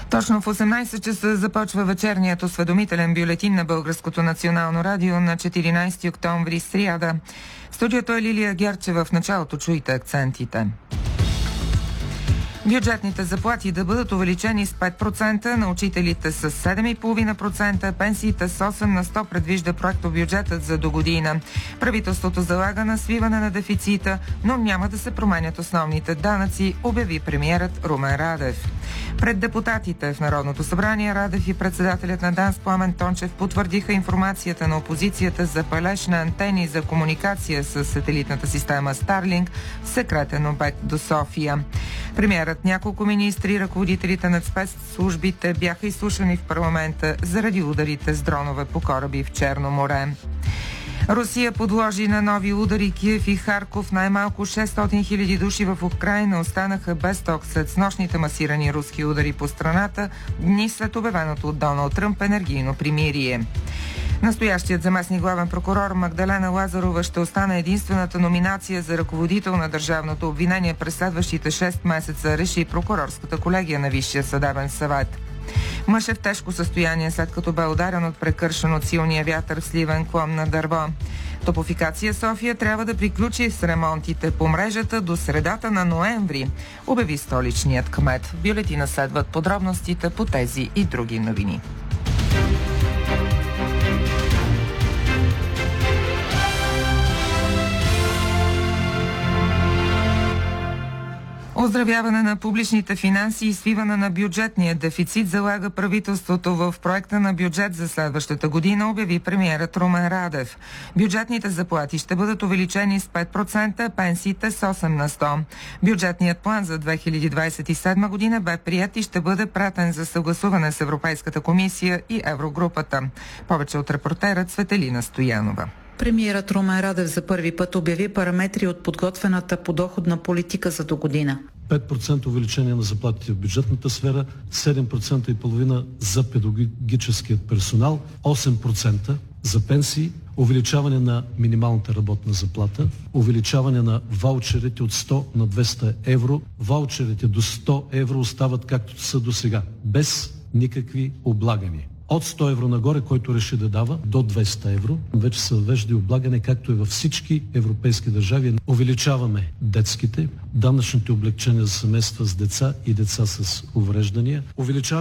Точно в 18 часа започва вечерният осведомителен бюлетин на Българското национално радио на 14 октомври, сряда. В студиото е Лилия Герчева. В началото чуйте акцентите. Бюджетните заплати да бъдат увеличени с 5%, на учителите с 7,5%, пенсиите с 8% предвижда проектобюджетът за догодина. Правителството залага на свиване на дефицита, но няма да се променят основните данъци, обяви премиерът Румен Радев. Пред депутатите в Народното събрание Радев и председателят на ДАНС Пламен Тончев потвърдиха информацията на опозицията за палеж на антени за комуникация с сателитната система Старлинг в секретен обект до София. Премиерът, няколко министри и ръководителите на спецслужбите бяха изслушани в парламента заради ударите с дронове по кораби в Черно море. Русия подложи на нови удари Киев и Харков. Най-малко 600 хиляди души в Украйна останаха без ток след снощните масирани руски удари по страната, дни след обявеното от Доналд Тръмп енергийно примирие. Настоящият заместник главен прокурор Магдалена Лазарова ще остане единствената номинация за ръководител на държавното обвинение през следващите 6 месеца, реши прокурорската колегия на Висшия съдебен съвет. Мъж е в тежко състояние, след като бе ударен от прекършен от силния вятър в сливен клон на дърво. Топлофикация София трябва да приключи с ремонтите по мрежата до средата на ноември, обяви столичният кмет. В бюлетина следват подробностите по тези и други новини. Оздравяване на публичните финанси и свиване на бюджетния дефицит залага правителството в проекта на бюджет за следващата година, обяви премиерът Румен Радев. Бюджетните заплати ще бъдат увеличени с 5%, пенсиите с 8%. Бюджетният план за 2027 година бе приет и ще бъде пратен за съгласуване с Европейската комисия и Еврогрупата. Повече от репортера Цветелина Стоянова. Премиерът Румен Радев за първи път обяви параметри от подготвената подоходна политика за догодина. 5% увеличение на заплатите в бюджетната сфера, 7,5% за педагогическият персонал, 8% за пенсии, увеличаване на минималната работна заплата, увеличаване на ваучерите от 100 на 200 евро. Ваучерите до 100 евро остават както са до сега, без никакви облагания. От 100 евро нагоре, който реши да дава, до 200 евро. Вече се въвежда и облагане, както и във всички европейски държави. Увеличаваме детските, данъчните облекчения за семейства с деца и деца с увреждания. Увеличаваме